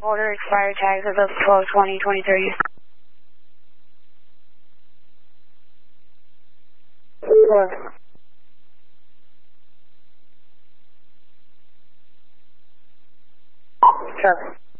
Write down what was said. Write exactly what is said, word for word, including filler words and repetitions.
Order expired tags as of twelve twenty twenty-three. Four. Sure.